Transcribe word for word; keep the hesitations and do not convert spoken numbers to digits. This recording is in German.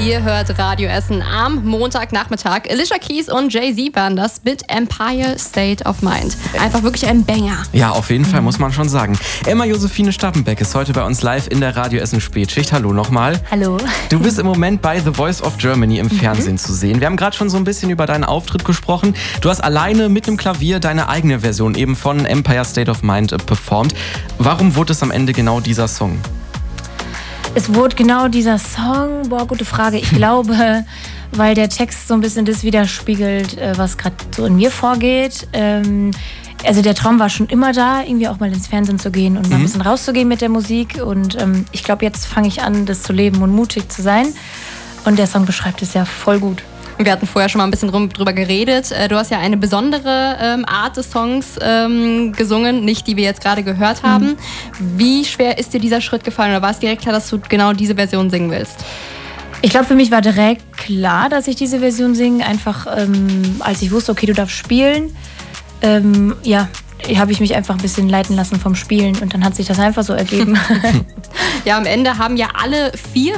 Ihr hört Radio Essen am Montagnachmittag. Alicia Keys und Jay-Z waren das mit Empire State of Mind. Einfach wirklich ein Banger. Ja, auf jeden Fall, muss man schon sagen. Emma Josephine Stappenbeck ist heute bei uns live in der Radio Essen Spätschicht. Hallo nochmal. Hallo. Du bist im Moment bei The Voice of Germany im Fernsehen mhm. zu sehen. Wir haben gerade schon so ein bisschen über deinen Auftritt gesprochen. Du hast alleine mit dem Klavier deine eigene Version eben von Empire State of Mind äh, performt. Warum wurde es am Ende genau dieser Song? Es wurde genau dieser Song, boah, gute Frage. Ich glaube, weil der Text so ein bisschen das widerspiegelt, was gerade so in mir vorgeht. Also der Traum war schon immer da, irgendwie auch mal ins Fernsehen zu gehen und mal ein bisschen rauszugehen mit der Musik. Und ich glaube, jetzt fange ich an, das zu leben und mutig zu sein. Und der Song beschreibt es ja voll gut. Wir hatten vorher schon mal ein bisschen drüber geredet. Du hast ja eine besondere ähm, Art des Songs ähm, gesungen, nicht die wir jetzt gerade gehört haben. Mhm. Wie schwer ist dir dieser Schritt gefallen oder war es direkt klar, dass du genau diese Version singen willst? Ich glaube, für mich war direkt klar, dass ich diese Version singe. Einfach, ähm, als ich wusste, okay, du darfst spielen, ähm, ja, habe ich mich einfach ein bisschen leiten lassen vom Spielen und dann hat sich das einfach so ergeben. Ja, am Ende haben ja alle vier